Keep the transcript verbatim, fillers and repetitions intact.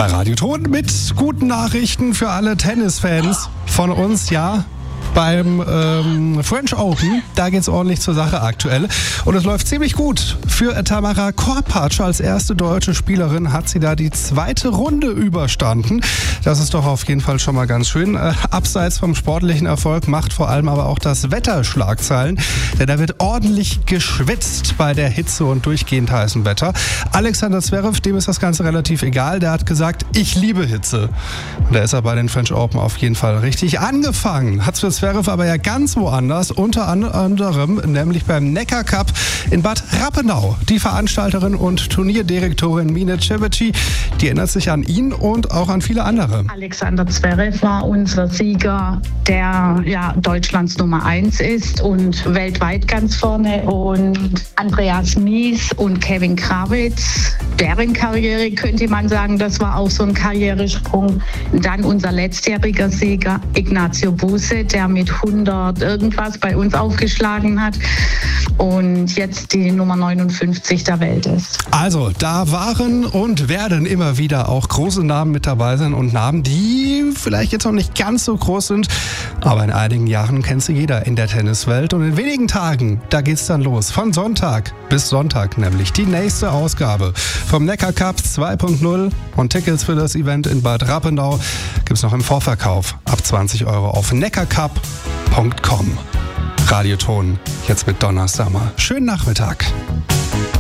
Bei Radio Ton mit guten Nachrichten für alle Tennisfans von uns, ja. Beim ähm, French Open, da geht's ordentlich zur Sache aktuell. Und es läuft ziemlich gut. Für Tamara Korpatsch als erste deutsche Spielerin hat sie da die zweite Runde überstanden. Das ist doch auf jeden Fall schon mal ganz schön. Äh, abseits vom sportlichen Erfolg macht vor allem aber auch das Wetter Schlagzeilen. Denn da wird ordentlich geschwitzt bei der Hitze und durchgehend heißem Wetter. Alexander Zverev, dem ist das Ganze relativ egal. Der hat gesagt, ich liebe Hitze. Und da ist er bei den French Open auf jeden Fall richtig angefangen. Hat's für Zverev aber ja ganz woanders, unter anderem nämlich beim Neckar Cup in Bad Rappenau. Die Veranstalterin und Turnierdirektorin Mine Ceveci, die erinnert sich an ihn und auch an viele andere. Alexander Zverev war unser Sieger, der ja Deutschlands Nummer eins ist und weltweit ganz vorne. Und Andreas Mies und Kevin Krawitz, deren Karriere könnte man sagen, das war auch so ein Karrieresprung. Dann unser letztjähriger Sieger Ignacio Buse, der mit hundert irgendwas bei uns aufgeschlagen hat und jetzt die Nummer neunundfünfzig der Welt ist. Also, da waren und werden immer wieder auch große Namen mit dabei sein und Namen, die vielleicht jetzt noch nicht ganz so groß sind, aber in einigen Jahren kennt sie jeder in der Tenniswelt. Und in wenigen Tagen, da geht's dann los. Von Sonntag bis Sonntag nämlich die nächste Ausgabe vom Neckar Cup zwei Punkt null und Tickets für das Event in Bad Rappenau gibt's noch im Vorverkauf ab zwanzig Euro auf neckarcup punkt com. Radio Ton, jetzt mit Donna Summer. Schönen Nachmittag.